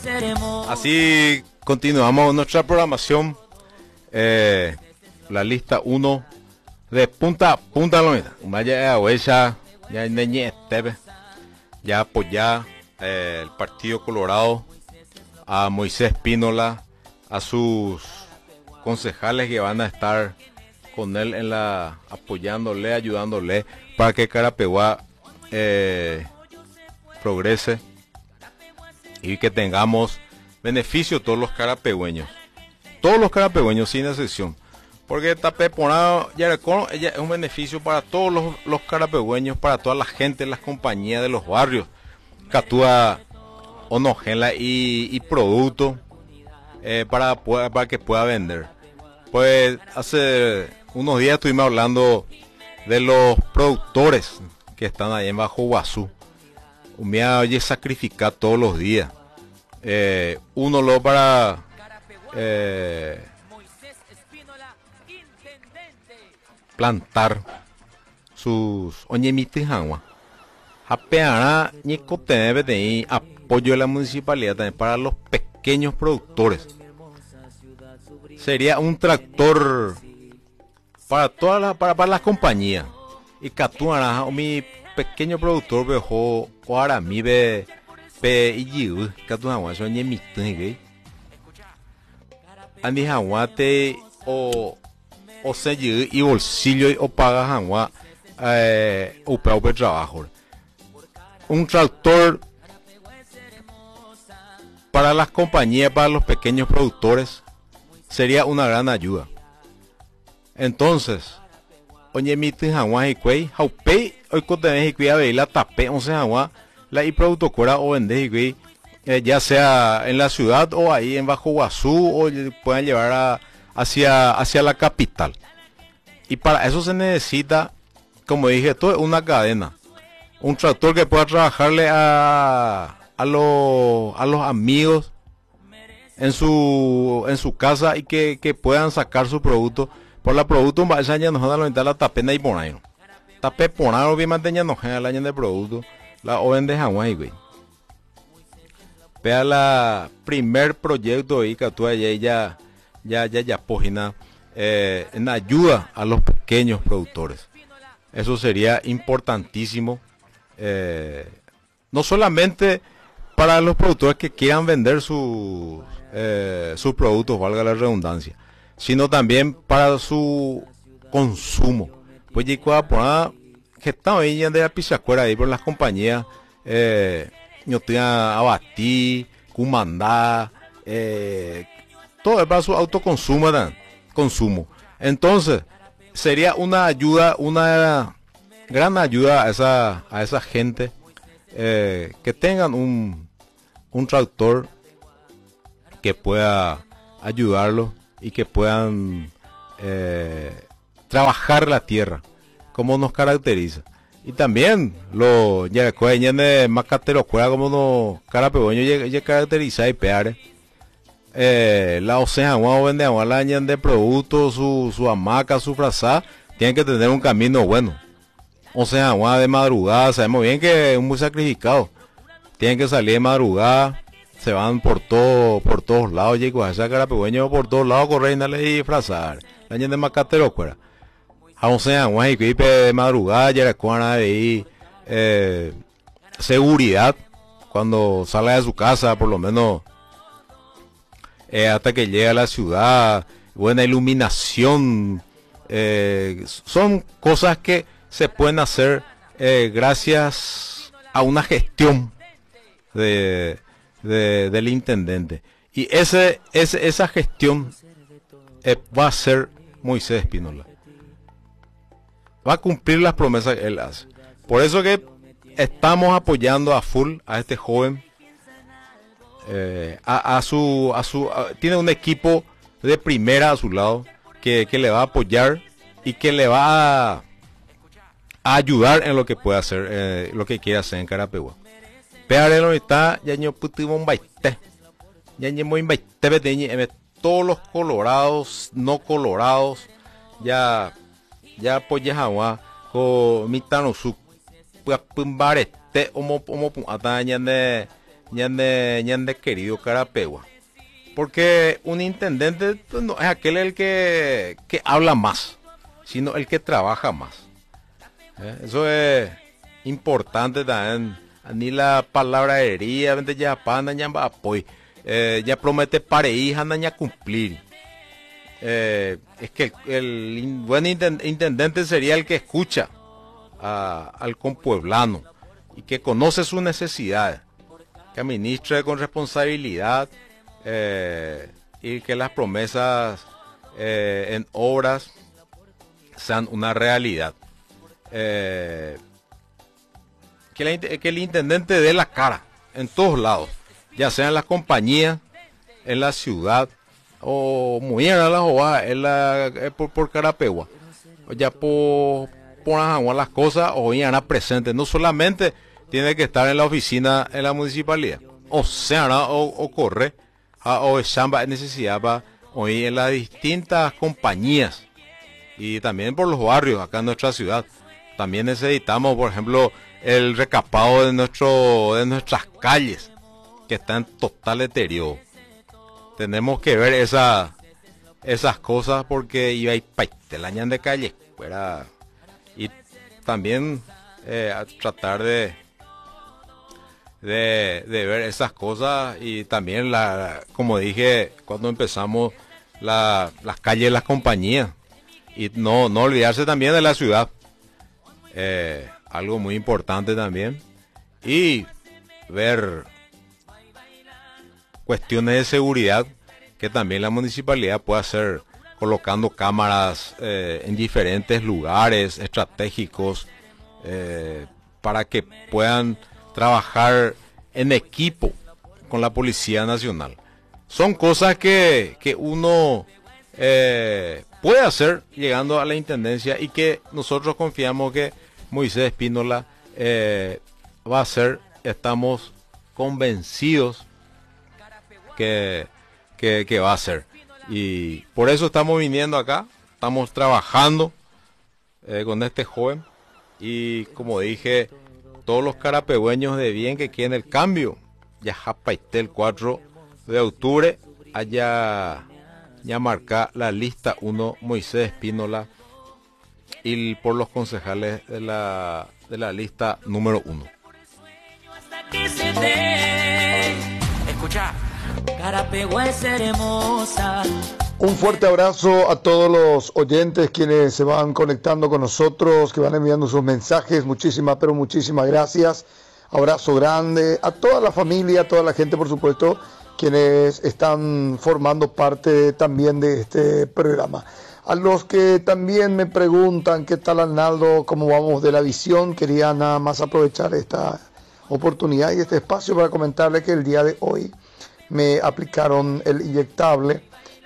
Así continuamos nuestra programación. La lista 1 de punta a punta. Vaya huella, ya ya apoyar el Partido Colorado, a Moisés Pínola, a sus concejales que van a estar con él en apoyándole, ayudándole para que Carapeguá progrese y que tengamos beneficio todos los carapegüeños sin excepción, porque Tapeponado Yarecón es un beneficio para todos los carapegüeños, para toda la gente, las compañías de los barrios, Catúa, Onogela y producto para que pueda vender. Pues hace unos días estuvimos hablando de los productores que están ahí en Bajo Guazú. Me oye sacrificar todos los días. Uno lo para plantar sus oñemites agua. Apeará ni cotener de apoyo de la municipalidad también para los pequeños productores. Sería un tractor para todas para las compañías. Y Catuara, mi pequeño productor vejo o ahora mi ve y Catuara son oñemites Andi Jaguate o se y bolsillo o paga Jagua o para trabajo. Un tractor para las compañías, para los pequeños productores, sería una gran ayuda. Entonces, oye mi Jagua y cuey, haupei hoy cotenes y cuida la tape 11 Jagua, la y productora o vende y cuey. Ya sea en la ciudad o ahí en Bajo Guazú, o puedan llevar hacia la capital. Y para eso se necesita, como dije, todo es una cadena. Un tractor que pueda trabajarle a los amigos en su casa y que puedan sacar su producto. Por la producto ya no da la tapena y ponaino. Tape ponaino bien manteña no el año de producto. La oven de Hawái, güey. Vea la primer proyecto ahí que tú ya página en ayuda a los pequeños productores. Eso sería importantísimo, no solamente para los productores que quieran vender sus productos, valga la redundancia, sino también para su consumo. Pues ya que están ahí de la pizacuera ahí por las compañías. Yo tenía Abatí, Cumandá, todo es para su autoconsumo, consumo. Entonces, sería una ayuda, una gran ayuda a esa gente que tengan un tractor que pueda ayudarlos y que puedan trabajar la tierra, como nos caracteriza. Y también los yarecueños de macatero como los carapegoños ya caracteriza y peare la osea o vende a la de productos, su hamaca, su frazada, tienen que tener un camino bueno. O sea, de madrugada, sabemos bien que es muy sacrificado. Tienen que salir de madrugada, se van por todos lados, y esa carapegoño por todos lados correr y frazar. La de macatero cuera. O sea, de madrugada, ya de seguridad cuando sale de su casa, por lo menos hasta que llega a la ciudad, buena iluminación, son cosas que se pueden hacer gracias a una gestión del intendente. Y esa gestión va a ser Moisés Pínola. Va a cumplir las promesas que él hace. Por eso que estamos apoyando a full a este joven. Tiene un equipo de primera a su lado que le va a apoyar y que le va a ayudar en lo que pueda hacer, lo que quiera hacer en Carapeguá. Pero está ya no putimos baite. Ya no muy baite todos los colorados, no colorados, ya apoya agua con mitano su barete como ataña ñande querido Carapegua. Porque un intendente pues, no es aquel el que habla más, sino el que trabaja más. Eso es importante también. Ni la palabrería, vente ya pana, ya va apoy. Ya promete pareí, anda ya cumplir. Es que el buen intendente sería el que escucha al compueblano y que conoce sus necesidades, que administre con responsabilidad y que las promesas en obras sean una realidad. Que el intendente dé la cara en todos lados, ya sea en las compañías, en la ciudad, o muy en la jugada, por Carapegua, o ya por las cosas, o ya presente. No solamente tiene que estar en la oficina, en la municipalidad, o sea, o corre, o chamba necesidad para hoy en las distintas compañías y también por los barrios acá en nuestra ciudad. También necesitamos, por ejemplo, el recapado de nuestras calles, que están en total deterioro. Tenemos que ver esas cosas porque iba a ir paitelañan de calle fuera, y también a tratar de ver esas cosas, y también como dije cuando empezamos, las calles de las compañías, y no olvidarse también de la ciudad. Algo muy importante también, y ver cuestiones de seguridad que también la municipalidad puede hacer, colocando cámaras en diferentes lugares estratégicos para que puedan trabajar en equipo con la Policía Nacional. Son cosas que uno puede hacer llegando a la intendencia, y que nosotros confiamos que Moisés Espínola va a hacer. Estamos convencidos que va a hacer, y por eso estamos viniendo acá, estamos trabajando con este joven, y como dije, todos los carapegüeños de bien que quieren el cambio, ya japaité el 4 de octubre, allá ya marca la lista 1 Moisés Espínola, y por los concejales de la lista número 1. Escucha, Carapegua es hermosa. Un fuerte abrazo a todos los oyentes quienes se van conectando con nosotros, que van enviando sus mensajes. Muchísimas gracias. Abrazo grande a toda la familia, a toda la gente, por supuesto, quienes están formando parte también de este programa. A los que también me preguntan qué tal, Arnaldo, cómo vamos de la visión, quería nada más aprovechar esta oportunidad y este espacio para comentarles que el día de hoy me aplicaron el inyectable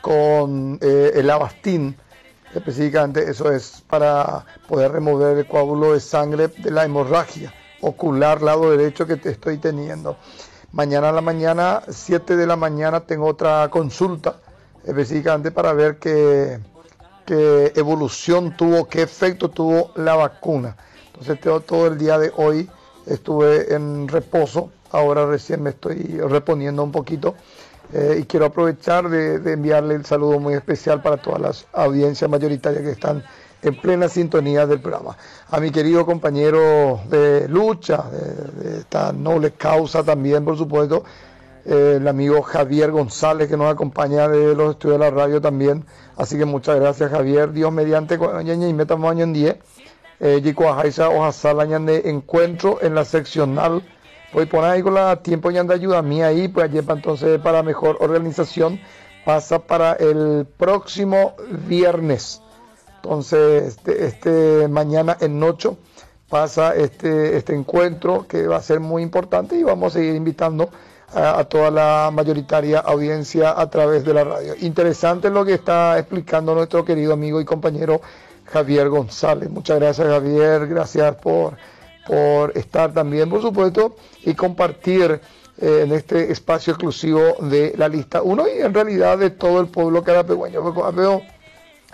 con el Avastin. Específicamente eso es para poder remover el coágulo de sangre de la hemorragia ocular lado derecho que te estoy teniendo. Mañana a la mañana, 7 de la mañana, tengo otra consulta, específicamente para ver qué evolución tuvo, qué efecto tuvo la vacuna. Entonces todo el día de hoy estuve en reposo, ahora recién me estoy reponiendo un poquito, y quiero aprovechar de enviarle el saludo muy especial para todas las audiencias mayoritarias que están en plena sintonía del programa. A mi querido compañero de lucha, de esta noble causa también, por supuesto, el amigo Javier González, que nos acompaña de los estudios de la radio también. Así que muchas gracias, Javier. Dios mediante, y metamos año en 10. Jicoajaisa o Hasalañan de encuentro en la seccional. Voy a poner ahí con la tiempo ya de ayuda mía ahí, pues allí entonces para mejor organización pasa para el próximo viernes. Entonces, mañana en 8 pasa este encuentro que va a ser muy importante, y vamos a seguir invitando a toda la mayoritaria audiencia a través de la radio. Interesante lo que está explicando nuestro querido amigo y compañero Javier González. Muchas gracias, Javier, gracias por estar también, por supuesto, y compartir en este espacio exclusivo de la lista 1 y en realidad de todo el pueblo carapegüeño. Veo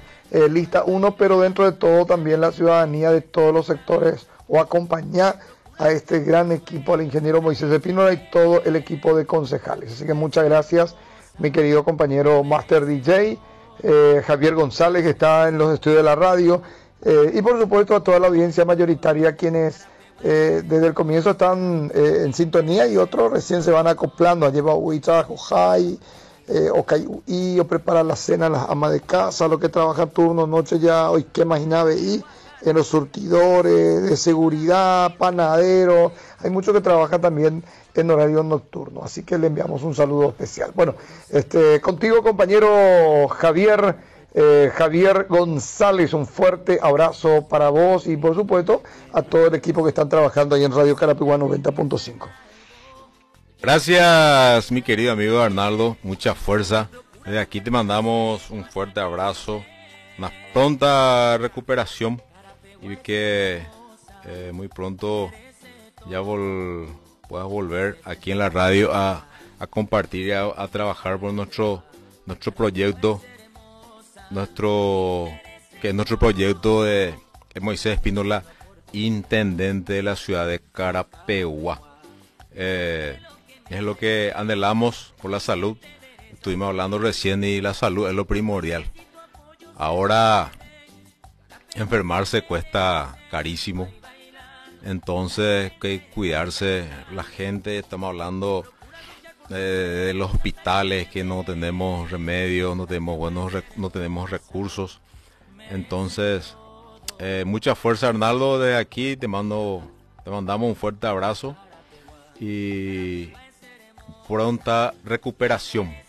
lista 1, pero dentro de todo también la ciudadanía de todos los sectores, o acompañar a este gran equipo, al ingeniero Moisés Espínola y todo el equipo de concejales. Así que muchas gracias, mi querido compañero Master DJ, Javier González, que está en los estudios de la radio, y por supuesto a toda la audiencia mayoritaria, quienes desde el comienzo están en sintonía y otros recién se van acoplando. Lleva Huicha, Jojai, o prepara la cena las amas de casa, los que trabajan turno, noche ya, hoy que imagina y en los surtidores de seguridad, panaderos, hay muchos que trabajan también en horario nocturno, así que le enviamos un saludo especial. Bueno, contigo compañero Javier, Javier González, un fuerte abrazo para vos y por supuesto a todo el equipo que están trabajando ahí en Radio Carapicuá 90.5. Gracias, mi querido amigo Arnaldo, mucha fuerza. Desde aquí te mandamos un fuerte abrazo, una pronta recuperación y que muy pronto ya puedas volver aquí en la radio a compartir y a trabajar por nuestro proyecto, que es nuestro proyecto de Moisés Espínola, intendente de la ciudad de Carapeguá. Es lo que anhelamos por la salud. Estuvimos hablando recién y la salud es lo primordial. Ahora enfermarse cuesta carísimo, entonces hay que cuidarse la gente. Estamos hablando de los hospitales, que no tenemos remedio, no tenemos recursos. Entonces mucha fuerza, Arnaldo. De aquí te mandamos un fuerte abrazo y pronta recuperación.